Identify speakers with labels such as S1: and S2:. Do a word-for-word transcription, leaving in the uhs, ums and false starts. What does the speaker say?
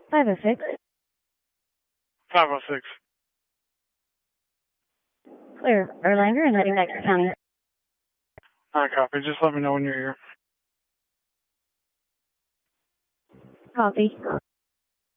S1: five oh six.
S2: five oh six.
S1: Clear. Erlanger and heading back to county.
S2: Alright, copy. Just let me know when you're here.
S1: Copy.